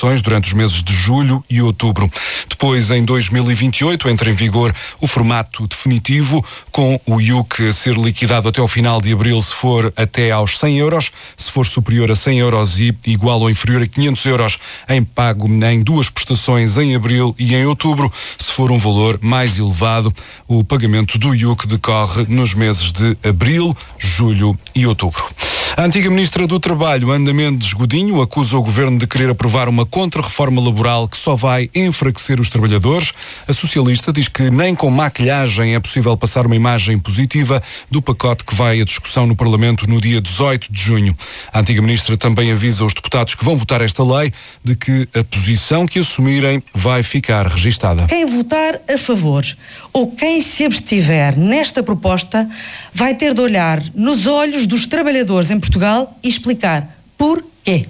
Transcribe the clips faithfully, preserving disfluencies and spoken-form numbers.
prestações durante os meses de julho e outubro. Depois, em dois mil e vinte e oito, entra em vigor o formato definitivo, com o I U C a ser liquidado até ao final de abril se for até aos cem euros, se for superior a cem euros e igual ou inferior a quinhentos euros em pago em duas prestações em abril e em outubro. Se for um valor mais elevado, o pagamento do I U C decorre nos meses de abril, julho e outubro. A antiga Ministra do Trabalho, Ana Mendes Godinho, acusa o Governo de querer aprovar uma contra-reforma laboral que só vai enfraquecer os trabalhadores. A socialista diz que nem com maquilhagem é possível passar uma imagem positiva do pacote que vai à discussão no Parlamento no dia dezoito de junho. A antiga Ministra também avisa os deputados que vão votar esta lei de que a posição que assumirem vai ficar registada. Quem votar a favor ou quem se abstiver nesta proposta vai ter de olhar nos olhos dos trabalhadores em Portugal e explicar porquê.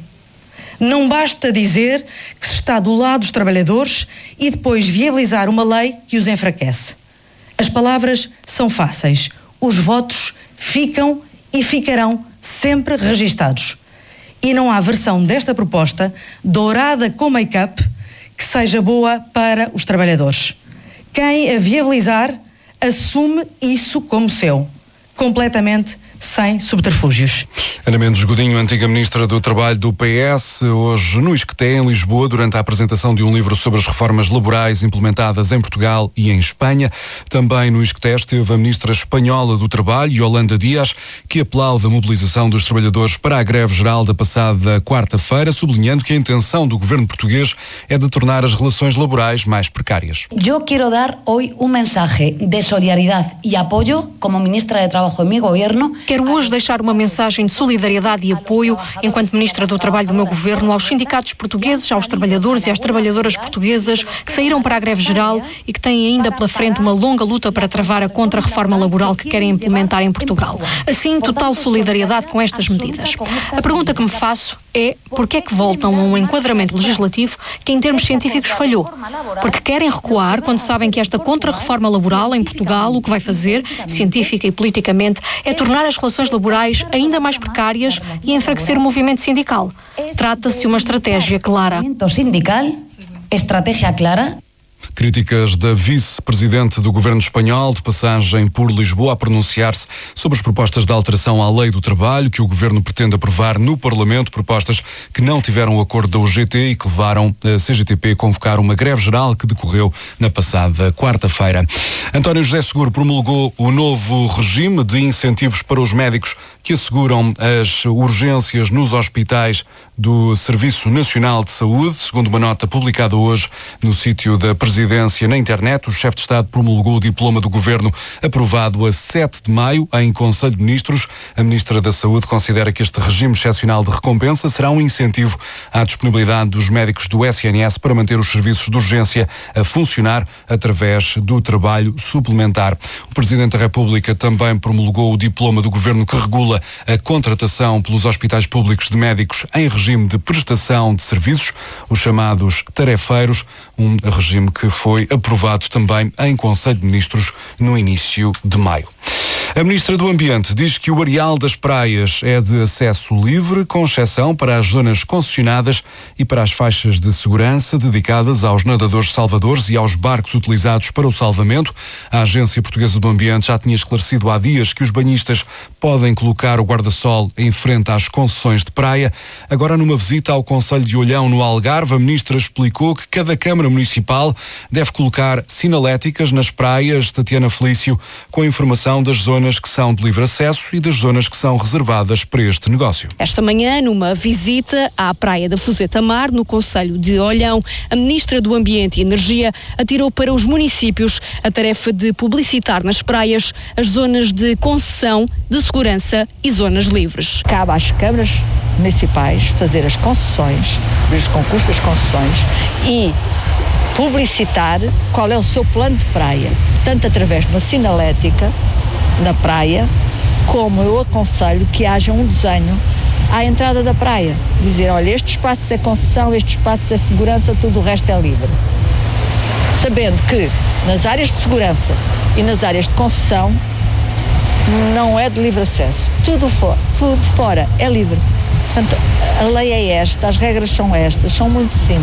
Não basta dizer que se está do lado dos trabalhadores e depois viabilizar uma lei que os enfraquece. As palavras são fáceis. Os votos ficam e ficarão sempre registados. E não há versão desta proposta, dourada com make-up, que seja boa para os trabalhadores. Quem a viabilizar assume isso como seu, completamente sem subterfúgios. Ana Mendes Godinho, antiga Ministra do Trabalho do P S, hoje no Isqueté, em Lisboa, durante a apresentação de um livro sobre as reformas laborais implementadas em Portugal e em Espanha. Também no Isqueté esteve a Ministra Espanhola do Trabalho, Yolanda Díaz, que aplaude a mobilização dos trabalhadores para a greve geral da passada quarta-feira, sublinhando que a intenção do governo português é de tornar as relações laborais mais precárias. Eu quero dar hoje um mensagem de solidariedade e apoio como Ministra de Trabalho em meu governo. Quero hoje deixar uma mensagem de solidariedade e apoio, enquanto Ministra do Trabalho do meu governo, aos sindicatos portugueses, aos trabalhadores e às trabalhadoras portuguesas que saíram para a greve geral e que têm ainda pela frente uma longa luta para travar a contra-reforma laboral que querem implementar em Portugal. Assim, total solidariedade com estas medidas. A pergunta que me faço é porquê é que voltam a um enquadramento legislativo que em termos científicos falhou? Porque querem recuar quando sabem que esta contra-reforma laboral em Portugal o que vai fazer, científica e politicamente, é tornar as relações laborais ainda mais precárias e enfraquecer o movimento sindical. Trata-se de uma estratégia clara. Sindical, estratégia clara. Críticas da vice-presidente do governo espanhol, de passagem por Lisboa, a pronunciar-se sobre as propostas de alteração à lei do trabalho que o governo pretende aprovar no Parlamento, propostas que não tiveram o acordo da U G T e que levaram a C G T P a convocar uma greve geral que decorreu na passada quarta-feira. António José Seguro promulgou o novo regime de incentivos para os médicos que asseguram as urgências nos hospitais do Serviço Nacional de Saúde. Segundo uma nota publicada hoje no sítio da Presidência na internet, o chefe de Estado promulgou o diploma do Governo aprovado a sete de maio em Conselho de Ministros. A Ministra da Saúde considera que este regime excepcional de recompensa será um incentivo à disponibilidade dos médicos do S N S para manter os serviços de urgência a funcionar através do trabalho suplementar. O Presidente da República também promulgou o diploma do Governo que regula a contratação pelos hospitais públicos de médicos em regime de prestação de serviços, os chamados tarefeiros, um regime que foi aprovado também em Conselho de Ministros no início de maio. A Ministra do Ambiente diz que o areal das praias é de acesso livre, com exceção para as zonas concessionadas e para as faixas de segurança dedicadas aos nadadores salvadores e aos barcos utilizados para o salvamento. A Agência Portuguesa do Ambiente já tinha esclarecido há dias que os banhistas podem colocar o guarda-sol em frente às concessões de praia. Agora, numa visita ao Concelho de Olhão, no Algarve, a Ministra explicou que cada Câmara Municipal deve colocar sinaléticas nas praias. Tatiana Felício, com a informação das zonas que são de livre acesso e das zonas que são reservadas para este negócio. Esta manhã, numa visita à praia da Fuzeta Mar, no Concelho de Olhão, a Ministra do Ambiente e Energia atirou para os municípios a tarefa de publicitar nas praias as zonas de concessão, de segurança e zonas livres. Cabe às câmaras municipais fazer as concessões, os concursos das concessões e publicitar qual é o seu plano de praia, tanto através de uma sinalética na praia, como eu aconselho que haja um desenho à entrada da praia, dizer, olha, este espaço é concessão, este espaço é segurança, tudo o resto é livre. Sabendo que nas áreas de segurança e nas áreas de concessão não é de livre acesso, tudo, for, tudo fora é livre. Portanto, a lei é esta, as regras são estas, são muito simples.